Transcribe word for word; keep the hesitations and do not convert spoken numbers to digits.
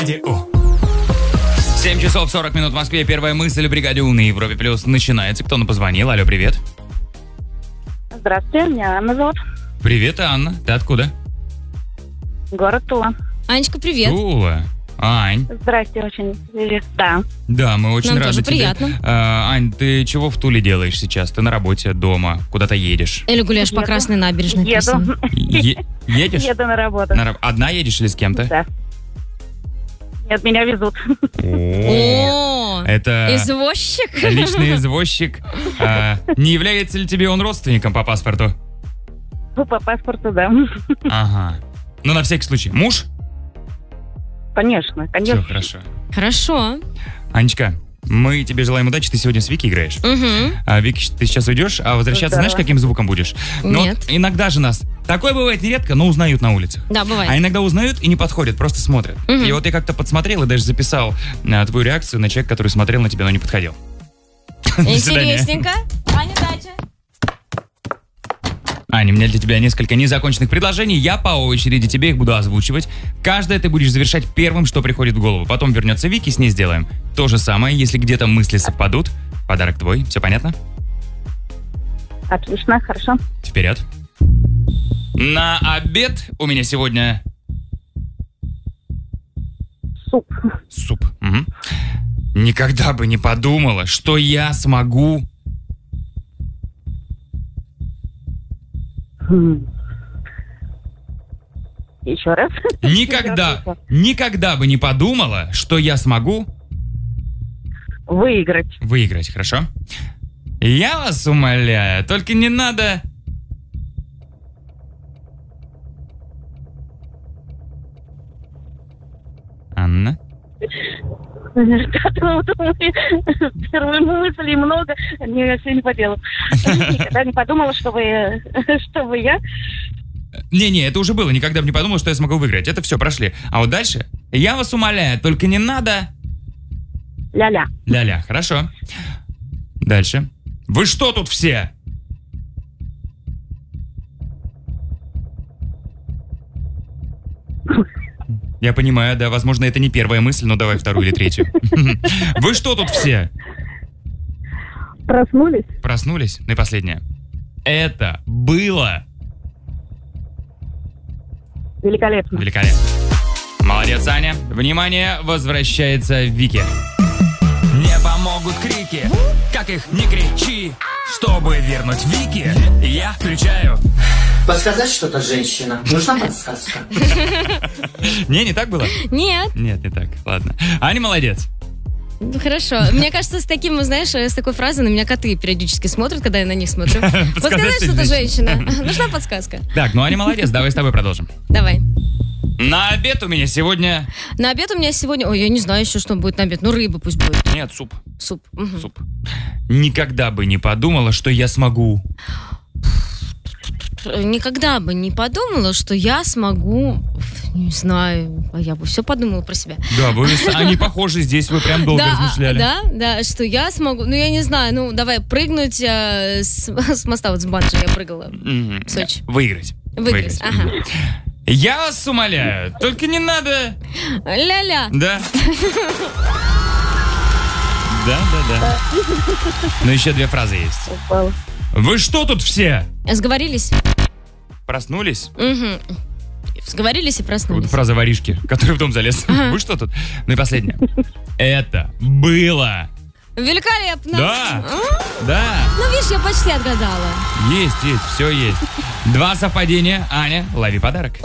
семь часов сорок минут в Москве. Первая мысль в бригаде У на Европе Плюс начинается. Кто нам позвонил? Алло, привет. Здравствуйте, меня Анна зовут. Привет, Анна. Ты откуда? Город Тула. Анечка, привет. Тула. Ань. Здрасте, очень. Да. Да, мы очень Нам рады тоже тебе. приятно. А, Ань, ты чего в Туле делаешь сейчас? Ты на работе, дома, куда-то едешь? Или гуляешь по Еду. Красной набережной? Еду. красиво? Е- едешь? Еду на работу. На раб- Одна едешь или с кем-то? Да. Нет, меня везут. О, О, это извозчик. личный извозчик. А, не является ли тебе он родственником по паспорту? По паспорту, да. Ага. Ну, на всякий случай. Муж? Конечно, Все конечно. хорошо. Хорошо. Анечка, мы тебе желаем удачи. Ты сегодня с Вики играешь. Угу. А, Вики, ты сейчас уйдешь, а возвращаться Здорово. знаешь, каким звуком будешь? Ну, Нет. вот иногда же нас... Такое бывает нередко, но узнают на улицах. Да, бывает. А иногда узнают и не подходят, просто смотрят. Мгм. И вот я как-то подсмотрел и даже записал а, твою реакцию на человека, который смотрел на тебя, но не подходил. До свидания. Интересненько. Аня, дача. Аня, у меня для тебя несколько незаконченных предложений. Я по очереди тебе их буду озвучивать. Каждое ты будешь завершать первым, что приходит в голову. Потом вернется Вики, с ней сделаем то же самое. Если где-то мысли совпадут, подарок твой. Все понятно? Отлично, хорошо. Вперед. На обед у меня сегодня Суп. суп. Мгм. Никогда бы не подумала, что я смогу... Хм. Еще раз. Никогда, никогда бы не подумала, что я смогу Выиграть. выиграть, хорошо? Я вас умоляю, только не надо... Анна? Первые мысли много. Не, все не по делу. Никогда не подумала, что вы, что вы я. Не-не, это уже было, никогда бы не подумал, что я смогу выиграть. Это все, прошли. А вот дальше? Я вас умоляю, только не надо... Ля-ля. Ля-ля, хорошо. Дальше. Вы что тут все? Я понимаю, да, возможно, это не первая мысль, но давай вторую или третью. Вы что тут все? Проснулись? Проснулись? Ну и последнее. Это было Великолепно. великолепно. Молодец, Аня. Внимание, возвращается Вики. Не помогут крики, как их не кричи. Чтобы вернуть Вики, я включаю. Подсказать что-то, женщина? Нужна подсказка? Не, не так было? Нет. Нет, не так. Ладно. Аня молодец. Ну, хорошо. Мне кажется, с таким, знаешь, с такой фразой на меня коты периодически смотрят, когда я на них смотрю. Подсказать что-то, женщина. Нужна подсказка. Так, ну Аня молодец, давай с тобой продолжим. Давай. На обед у меня сегодня... На обед у меня сегодня... Ой, я не знаю еще, что будет на обед. Ну, рыба пусть будет. Нет, суп. Суп. Мгм. Суп. Никогда бы не подумала, что я смогу. Никогда бы не подумала, что я смогу... Не знаю. А я бы все подумала про себя. Да, вы они похожи здесь, вы прям долго Да, размышляли. да, да, что я смогу... Ну, я не знаю, ну, давай прыгнуть э, с, с моста, вот с банджи я прыгала. Мгм. В Сочи. Выиграть. Выиграть, ага. Мгм. Я вас умоляю, только не надо... Ля-ля. Да. Да, да, да. Но еще две фразы есть. Упала. Вы что тут все? Сговорились? Проснулись? Угу. Сговорились и Вот проснулись. фраза воришки, который в дом залез. Ага. Вы что тут? Ну и последнее. Это было. Великолепно. Да. А? Да. Ну, видишь, я почти отгадала. Есть, есть, все есть. Два совпадения. Аня, лови подарок.